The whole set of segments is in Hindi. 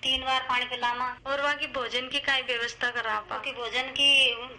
3 बार पानी पिलामा। और वहाँ की भोजन की काय व्यवस्था करा आप? की भोजन की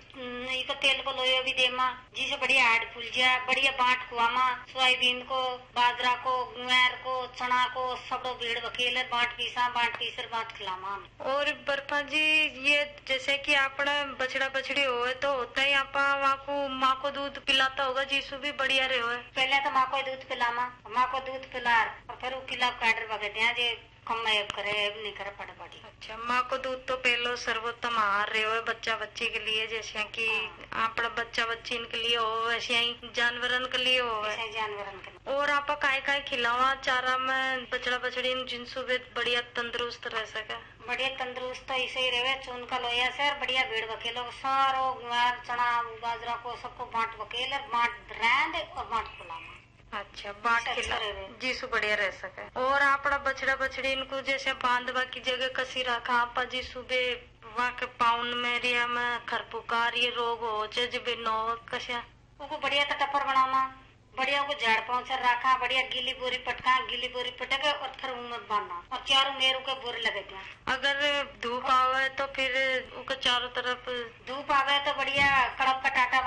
इको तेल को लोयो भी देमा, जिसे बढ़िया हाड फूल जाए, बढ़िया बाट खुआमा, सोयाबीन को, बाजरा को, गुआर को, चना को, सबो भीड़ बकेले बाट पीसर बाट खिलामा। और बर्फा जी ये जैसे कि आपने बछड़ा बछड़ी हो तो होता ही आप वहाँ को माँ को दूध पिलाता होगा, जिसु भी बढ़िया रहे हो। पहले तो माँ को दूध पिलामा, माँ को दूध पिला और फिर किला काटर बगड़िया जे कम करे नहीं करे पड़ पड़ी। अच्छा, माँ को दूध तो पहलो सर्वोत्तम आहार रहे हो बच्चा बच्ची के लिए, जैसे कि अपना बच्चा बच्ची इनके लिए हो वैसे ही जानवरन के लिए हो। जानवरन के लिए। और आप काय खिलावा चारा में बछड़ा बछड़ी जिनसु भी बढ़िया तंदुरुस्त रह सके? बढ़िया तंदुरुस्त तो ऐसे ही रहे, चून का लोया से बढ़िया भीड़ बकेलो सारो गुआर चना बाजरा को सबको बाट बकेल बाट रैंद और बाट खुलामा। अच्छा, बाट खिला जिसु बढ़िया रह सके। और आपड़ा बछड़ा बछड़ी इनको जैसे बांधवा की जगह कसी रखा आप जिसु बे वहाँ के पाउन में रिया में खरपुकार ये रोग हो जब नो कशा उनको बढ़िया टपर बनामा, बढ़िया को झाड़ पहुँच रखा, बढ़िया गीली बोरी पटक और फिर उमत बांधना और चारों मेरू के बोरी लगे दिया। अगर धूप आवे तो फिर उनके चारों तरफ धूप आवे तो बढ़िया कड़प का टाटा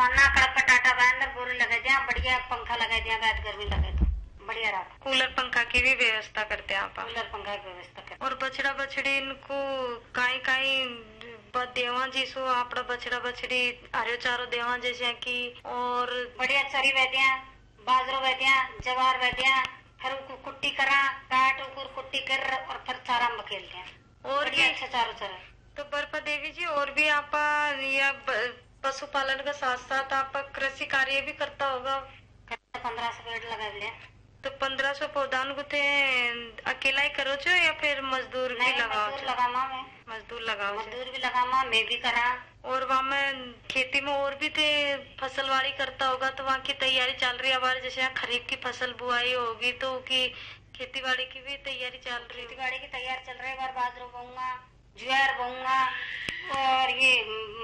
बांध बोरी लगे दिया, बढ़िया पंखा लगा दिया, बैठ गर्मी लगे तो बढ़िया रहा। कूलर पंखा की भी व्यवस्था करते हैं आप? कूलर पंखा की व्यवस्था करते। और बछड़ा बछड़ी इनको कहीं देवा जिसो आपड़ा बछड़ा बछड़ी हरियो चारो देवा जैसे कि और बढ़िया चरी वैद्या बाजरो वैद्या जवार वैद्या फिर कुट्टी करा काट कुट्टी कर और फिर चारा मकेल दिया और भी अच्छा चारो चरा। तो बर्फा देवी जी और भी आप या पशुपालन के साथ साथ आप कृषि कार्य भी करता होगा? 1500 पेड़ लगा लिया। तो 1500 पौधा को थे अकेला ही करो छो या फिर मजदूर भी लगाओ? मजदूर लगाओ। मजदूर भी लगामा, मैं भी करा। और वहाँ में खेती में और भी थे फसलवाड़ी करता होगा तो वहाँ की तैयारी चल रही है? हमारे जैसे यहाँ खरीफ की फसल बुआई होगी तो की खेती बाड़ी की भी तैयारी चल रही है? खेती बाड़ी की तैयारी चल रही है, बार बाजरो बोऊंगा, ज्वार बोऊंगा और ये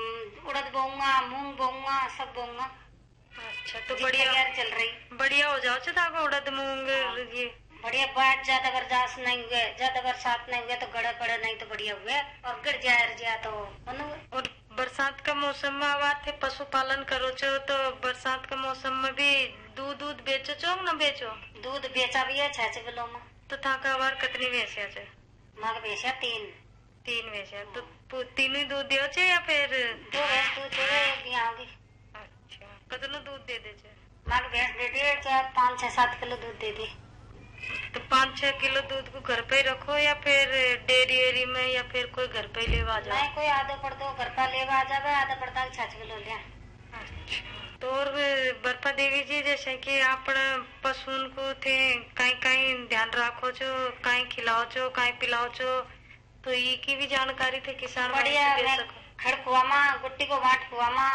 उड़द बोऊंगा, मूंग बोऊंगा, सब बोऊंगा। अच्छा, तो बढ़िया चल रही, बढ़िया हो जाओ चाहे उड़द मूंग ये बढ़िया। बाढ़ ज्यादा बर्दाश्त नहीं हुए, ज्यादा बरसात नहीं हुए तो गड़े पड़े नहीं तो बढ़िया हुए और गिर जाए तो। और बरसात का मौसम में आवाज थे पशुपालन करो छो तो बरसात के मौसम में भी दूध बेचो छो न बेचो? दूध बेचा भी है 6 किलो में। तो था का बार कितनी भैंसिया छे? माँ भैंसिया 3 भैंसिया। तो तीनों ही दूध दियो छे या फिर 2 भैंस दूध दे होगी? अच्छा, कितना दूध दे दे छे? माँ भैंस दे दे 5-6-7 किलो दूध दे दे। तो 5-6 किलो दूध को घर पे ही रखो या फिर डेयरी में या फिर कोई घर पे ही ले आ जाओ? नहीं, कोई आधे पड़ दो घर पे ले आ जावे, आधा पड़ता 6 किलो लिया। अच्छा, तो और बर्फा देवी जी जैसे कि आप पशु को थे कहीं ध्यान रखो छो, कहीं खिलाओ छो, कहीं पिलाओ छो, तो ये की भी जानकारी थे किसान बढ़िया खड़ खुआमा, गुट्टी को बाट खुआमा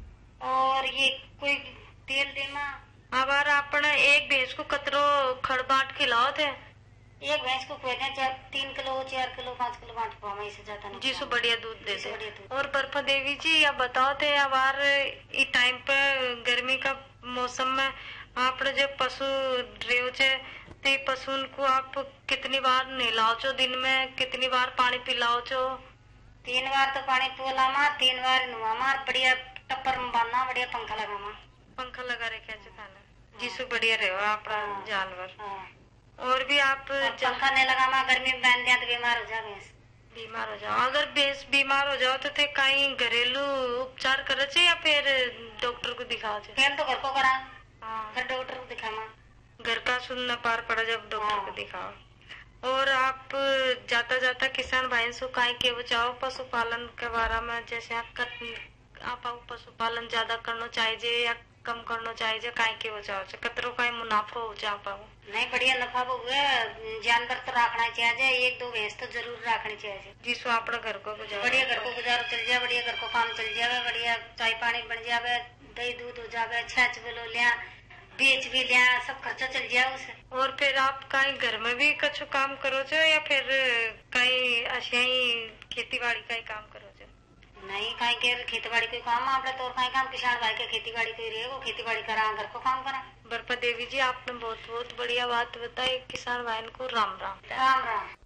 और ये कोई तेल देमा। अबार आपने एक भैंस को कतरो खड़ बाट खिलाओ थे? एक भैंस को 3 किलो 4 किलो 5 किलो बाट खुआमा, इससे ज्यादा नहीं। जिसको बढ़िया दूध दे दे। और बर्फा देवी जी आप बताओ थे अबार इस टाइम पे गर्मी का मौसम में आपने जो पशु रेव छे तो पशु को आप कितनी बार नहलाओ छो दिन में, कितनी बार पानी पिलाओ छो? 3 बार तो पानी पिलामा, 3 बार नुआमा, बढ़िया टप्पर में बांधना, बढ़िया पंखा लगामा। पंखा लगा रखे जिससे बढ़िया रहे आपका जानवर। और भी आप पंखा नहीं लगामा, गर्मी में बांध दिया तो बीमार हो जाए भैंस। बीमार हो जाओ? अगर भैंस बीमार हो जाओ तो थे कहीं घरेलू उपचार करे छे या फिर डॉक्टर को दिखाओ छे? पहले तो घर को करा, फिर डॉक्टर को दिखामा। घर का सुनना पार पड़ा जब डॉक्टर को दिखाओ। और आप जाता किसान भाई से कहीं के बचाओ पशुपालन के बारे में, जैसे आप पशुपालन ज्यादा करना चाहिए या कम करना चाहिए, कहीं के बचाओ कतरो कहीं मुनाफा हो जा पाओ? नहीं, बढ़िया नफा हुए, जानवर तो रखना चाहिए, 1-2 भैंस तो जरूर रखनी चाहिए जिसको अपना घर को गुजारो, बढ़िया घर को गुजारो चल जाए, बढ़िया घर को काम चल जाए, बढ़िया चाय पानी बन जावे, दही दूध हो जावे, 6 किलो लिया बेच भी लिया, सब खर्चा चल जाए उसे। और फिर आप कहीं घर में भी कुछ काम करो छो या फिर कहीं अशियाई खेती बाड़ी का ही काम करो छो? नहीं, कहीं के खेती बाड़ी कोई काम आपने तो कहीं काम किसान भाई के खेती बाड़ी कोई रहे वो खेती बाड़ी करा, घर को काम करा। बर्फा देवी जी आपने बहुत बढ़िया बात बताई, किसान भाई को राम राम। राम राम।